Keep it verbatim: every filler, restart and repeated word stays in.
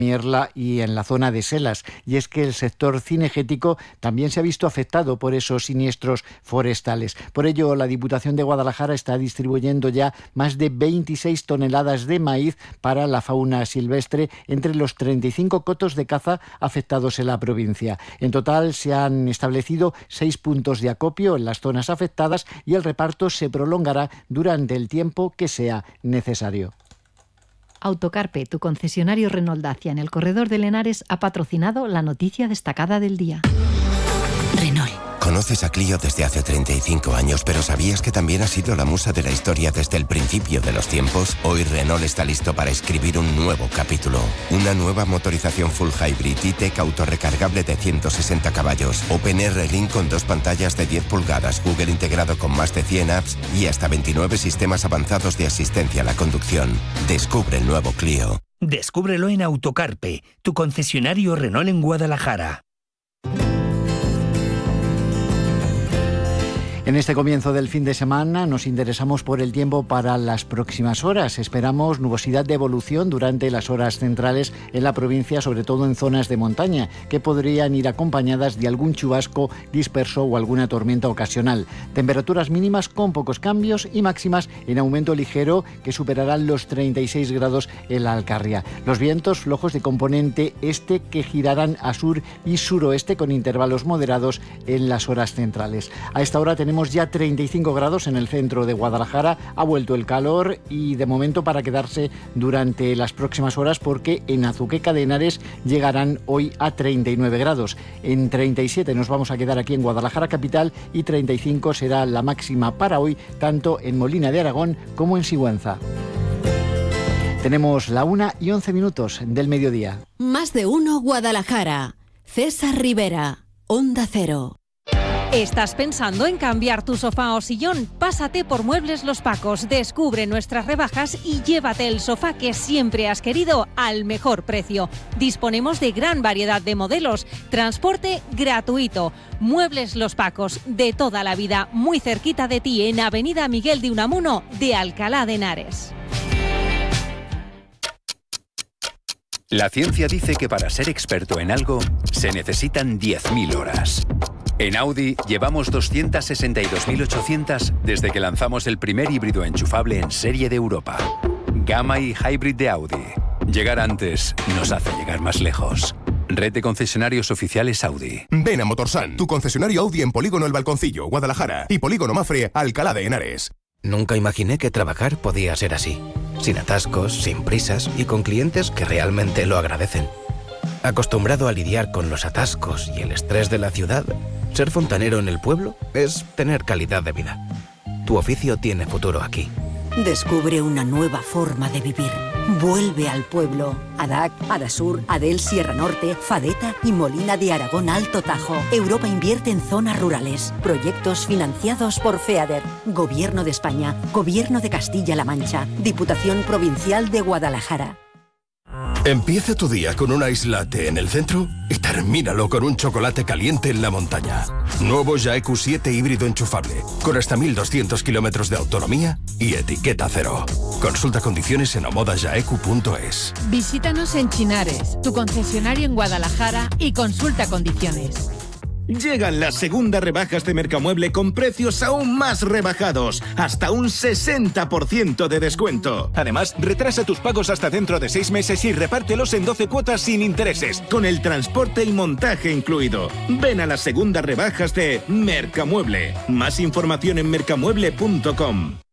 Mierla y en la zona de Selas, y es que el sector cinegético también se ha visto afectado por esos siniestros forestales. Por ello, la Diputación de Guadalajara está distribuyendo ya más de veintiséis toneladas de maíz para la fauna silvestre entre los treinta y cinco cotos de caza afectados en la provincia. En total se han establecido seis puntos de acopio en las zonas afectadas y el reparto se prolongará durante el tiempo que sea necesario. Autocarpe, tu concesionario Renault Dacia en el corredor de Henares, ha patrocinado la noticia destacada del día. Renault. Conoces a Clio desde hace treinta y cinco años, pero ¿sabías que también ha sido la musa de la historia desde el principio de los tiempos? Hoy Renault está listo para escribir un nuevo capítulo. Una nueva motorización full hybrid E-Tech autorrecargable de ciento sesenta caballos, OpenR Link con dos pantallas de diez pulgadas, Google integrado con más de cien apps y hasta veintinueve sistemas avanzados de asistencia a la conducción. Descubre el nuevo Clio. Descúbrelo en Autocarpe, tu concesionario Renault en Guadalajara. En este comienzo del fin de semana nos interesamos por el tiempo para las próximas horas. Esperamos nubosidad de evolución durante las horas centrales en la provincia, sobre todo en zonas de montaña, que podrían ir acompañadas de algún chubasco disperso o alguna tormenta ocasional. Temperaturas mínimas con pocos cambios y máximas en aumento ligero que superarán los treinta y seis grados en la Alcarria. Los vientos flojos de componente este que girarán a sur y suroeste con intervalos moderados en las horas centrales. A esta hora tenemos Tenemos ya treinta y cinco grados en el centro de Guadalajara, ha vuelto el calor y de momento para quedarse durante las próximas horas porque en Azuqueca de Henares llegarán hoy a treinta y nueve grados. En treinta y siete nos vamos a quedar aquí en Guadalajara capital y treinta y cinco será la máxima para hoy tanto en Molina de Aragón como en Sigüenza. Tenemos la una y once minutos del mediodía. Más de uno Guadalajara. César Rivera, Onda Cero. ¿Estás pensando en cambiar tu sofá o sillón? Pásate por Muebles Los Pacos, descubre nuestras rebajas y llévate el sofá que siempre has querido al mejor precio. Disponemos de gran variedad de modelos, transporte gratuito. Muebles Los Pacos, de toda la vida, muy cerquita de ti en Avenida Miguel de Unamuno de Alcalá de Henares. La ciencia dice que para ser experto en algo se necesitan diez mil horas. En Audi llevamos doscientas sesenta y dos mil ochocientas desde que lanzamos el primer híbrido enchufable en serie de Europa. Gamma y Hybrid de Audi. Llegar antes nos hace llegar más lejos. Red de concesionarios oficiales Audi. Ven a Motorsan, tu concesionario Audi en Polígono El Balconcillo, Guadalajara, y Polígono Mafre, Alcalá de Henares. Nunca imaginé que trabajar podía ser así. Sin atascos, sin prisas y con clientes que realmente lo agradecen. Acostumbrado a lidiar con los atascos y el estrés de la ciudad, ser fontanero en el pueblo es tener calidad de vida. Tu oficio tiene futuro aquí. Descubre una nueva forma de vivir. Vuelve al pueblo. Adac, Adasur, Adel Sierra Norte, Fadeta y Molina de Aragón Alto Tajo. Europa invierte en zonas rurales. Proyectos financiados por FEADER. Gobierno de España. Gobierno de Castilla-La Mancha. Diputación Provincial de Guadalajara. Empieza tu día con un ice latte en el centro y termínalo con un chocolate caliente en la montaña. Nuevo Jaeku siete híbrido enchufable, con hasta mil doscientos kilómetros de autonomía y etiqueta cero. Consulta condiciones en omoda jaeku punto es. Visítanos en Chinares, tu concesionario en Guadalajara, y consulta condiciones. Llegan las segundas rebajas de Mercamueble con precios aún más rebajados, hasta un sesenta por ciento de descuento. Además, retrasa tus pagos hasta dentro de seis meses y repártelos en doce cuotas sin intereses, con el transporte y montaje incluido. Ven a las segundas rebajas de Mercamueble. Más información en mercamueble punto com.